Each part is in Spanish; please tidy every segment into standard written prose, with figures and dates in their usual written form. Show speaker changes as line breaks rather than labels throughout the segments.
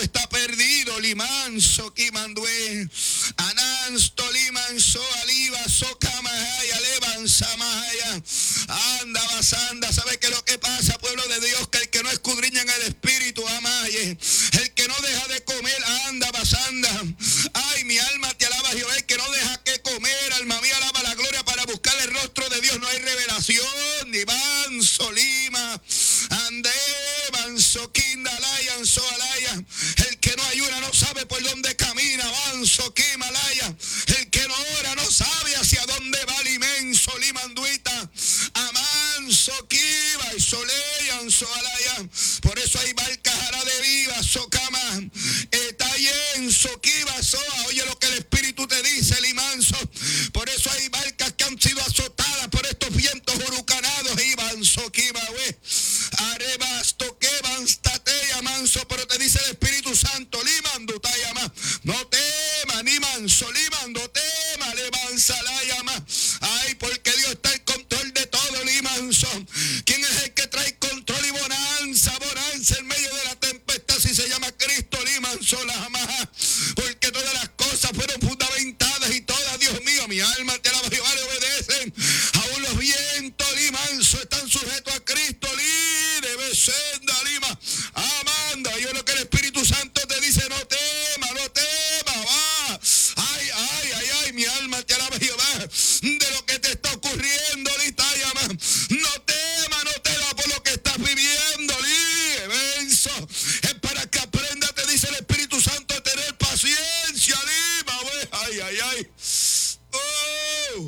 está perdido. Limanso, Kimandue, Anansto, Limanso, Aliva, Socamahaya, Levansamahaya, anda, basanda. ¿Sabe qué es lo que pasa, pueblo de Dios? Que el que no escudriña en el espíritu, amaye, el que no deja de comer, anda, basanda. Ay, mi alma te alaba, Jehová. El que no deja que comer, alma mía, alaba la gloria para buscar el rostro de Dios. No hay revelación, ni vanso, lima, ande, vanso, kindalaya, ansoalaya. El que no ayuna no sabe por dónde camina, vanso, kimalaya. El que no ora no sabe hacia dónde va, limenso, limanduita, amanso, kiba, y soleya, ansoalaya. Por eso hay barcas ahora de viva, socama, etayen, soquiba, soa. Oye lo que el Espíritu te dice, limanso. Por eso hay barcas que han sido azotadas por estos vientos huracanados, iban, soquiba, we, arebas, toqueban, tateya, manso. Pero te dice el Espíritu Santo, limando, tayama, no tema, ni manso, limando, tema, levanza la llama. Ay, porque Dios está en control de todo, limanso. ¿Quién es el que trae control y bonanza, bonanza en medio de la tempestad? Si se llama Cristo, limanso, la jamás. Porque todas las cosas fueron fundamentadas y todas, Dios mío, mi alma te alaba, Jehová, le obedecen. Aún los vientos, limanso, están sujetos a Cristo, debe senda, lima, amanda. Yo lo que el Espíritu Santo te dice, no tema, va. Ay, ay, ay, ay, mi alma te alaba, Jehová, de lo que te está ocurriendo, litayama. No tema por lo que estás viviendo, libenso. Es para que aprenda, te dice el Espíritu Santo, a tener paciencia, lima, we. Ay, ay, ay. Oh.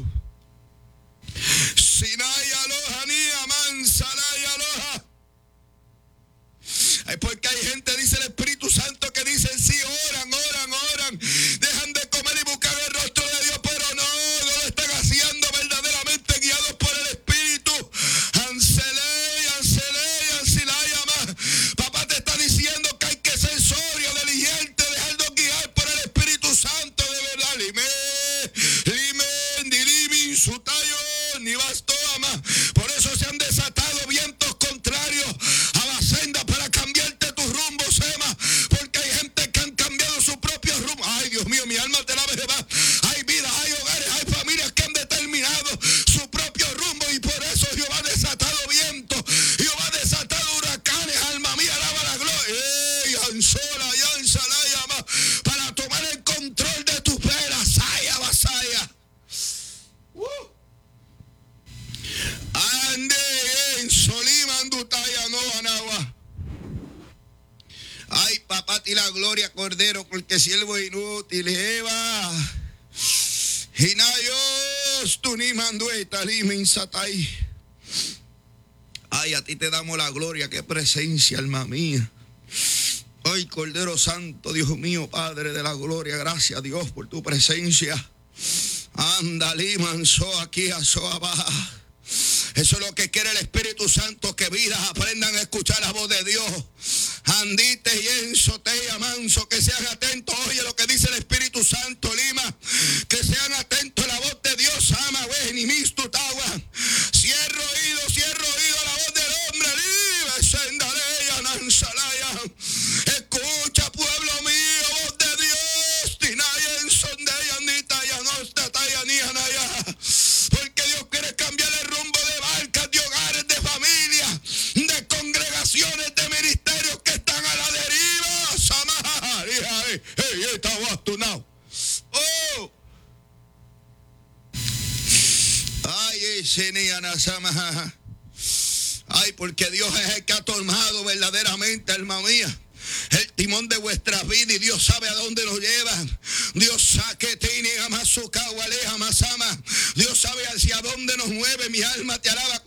Sinaya aloha, ni amansalaya aloha. Ay, porque hay gente, dice el Espíritu Santo, que dicen sí, oran, dejan de comer y buscar el rostro de Dios, pero no lo están haciendo verdaderamente guiados por el Espíritu. Ansilayama. Papá te está diciendo que hay que ser sobrio, diligente, dejarnos guiar por el Espíritu Santo, de verdad. Limen, sutayo, ni basto ama. Por eso se han desatado vientos contrarios a la senda para cambiarte tu rumbo, Sema. Porque hay gente que han cambiado su propio rumbo. Ay, Dios mío, mi alma te alaba, Jehová. Hay vidas, hay hogares, hay familias que han determinado su propio rumbo, y por eso Jehová ha desatado vientos, Jehová ha desatado huracanes, alma mía, alaba la gloria. Ey, ansola, llama, para tomar el control de tus velas, saya, vasaya. Ande en Solimandutaya no anagua. Ay, papá, ti la gloria, Cordero, porque siervo inútil, Eva. Hinayos, tu ni mandueta, limin satay. Ay, a ti te damos la gloria, qué presencia, alma mía. Ay, Cordero Santo, Dios mío, Padre de la gloria, gracias, Dios, por tu presencia. Anda, liman, so aquí, a so abajo. Eso es lo que quiere el Espíritu Santo, que vidas aprendan a escuchar la voz de Dios. Andite y enso, te manso, que sean atentos. Oye lo que dice el Espíritu Santo, lima, que sean atentos a la voz de Dios. Ama, ve, ni misto, tagua. Cierro oído a la voz del hombre. Libre, sendaleya, nansalaya. Escucha, pueblo mío, voz de Dios. Tinaya, en sondeya, nitaya, nostataya, ni anaya. Porque Dios quiere cambiar el rumbo de barcas, de hogares, de familias, de congregaciones, de ministerios que están a la deriva. Oh. Ay, porque Dios es el que ha tomado verdaderamente, alma mía, el timón de vuestras vidas, y Dios sabe a dónde nos llevan. Dios saque tini amasukawaleja masama. Dios sabe hacia dónde nos mueve. Mi alma te alaba,